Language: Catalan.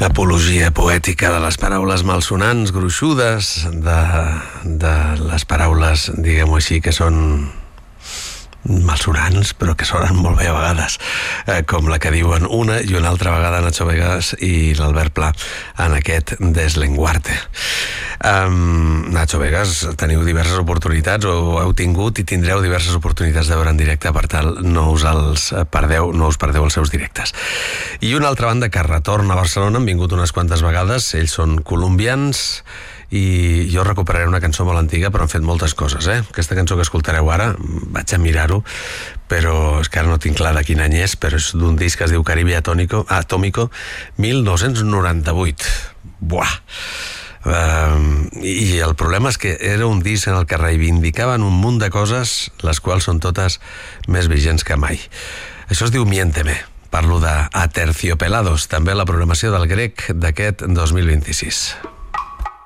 L'apologia poètica de les paraules malsonants, gruixudes, de les paraules, diguem-ho així, que són malsonants, però que sonen molt bé a vegades, com la que diuen una i una altra vegada Nacho Vegas i l'Albert Pla en aquest Deslenguarte. Nacho Vegas, teniu diverses oportunitats, o heu tingut i tindreu diverses oportunitats de veure en directe, per tal no us perdeu els seus directes. I una altra banda que retorna a Barcelona, han vingut unes quantes vegades, ells són colombians, i jo recuperaré una cançó molt antiga, però han fet moltes coses, Aquesta cançó que escoltareu ara, vaig a mirar-ho, però és que ara no tinc clar de quin any és, però és d'un disc que es diu Caribe Atómico, 1998. Buah! I el problema és que era un disc en el que reivindicaven un munt de coses, les quals són totes més vigents que mai. Això es diu Miénteme. Parlo de Aterciopelados, també la programació del Grec d'aquest 2026.